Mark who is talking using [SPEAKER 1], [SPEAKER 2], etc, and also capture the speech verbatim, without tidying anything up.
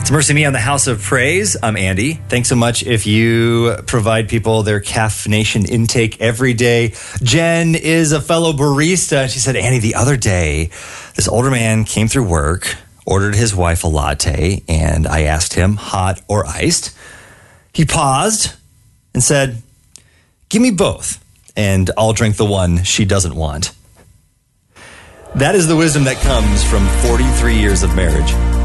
[SPEAKER 1] It's Mercy Me on the House of Praise. I'm Andy. Thanks so much if you provide people their caffeination intake every day. Jen is a fellow barista. She said, Andy, the other day, this older man came through work, ordered his wife a latte, and I asked him, hot or iced? He paused and said, give me both, and I'll drink the one she doesn't want. That is the wisdom that comes from forty-three years of marriage.